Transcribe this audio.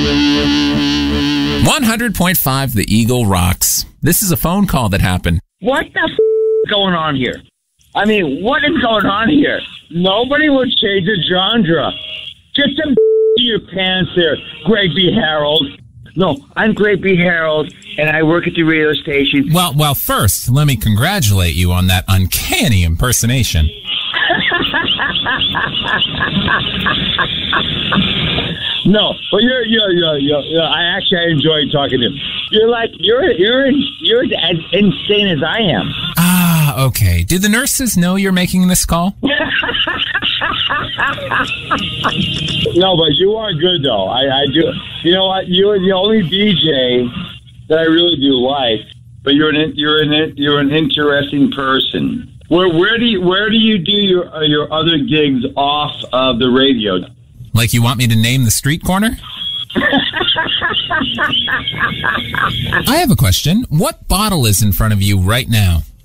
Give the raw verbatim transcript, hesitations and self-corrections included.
one hundred point five The Eagle rocks. This is a phone call that happened. What the f*** is going on here? I mean, what is going on here? Nobody would change the genre. Get some in your pants there, Greg B. Harold. No, I'm Greg B. Harold, and I work at the radio station. Well, well, first, let me congratulate you on that uncanny impersonation. No, but you're, you're, you're, you're, you're, I actually I enjoy talking to you. You're like, you're, you're, you're as insane as I am. Ah, okay. Did the nurses know you're making this call? No, but you are good, though. I, I do. You know what? You're the only D J that I really do like. But you're an you're an you're an interesting person. Where where do you where do you do your uh, your other gigs off of the radio? Like you want me to name the street corner? I have a question. What bottle is in front of you right now?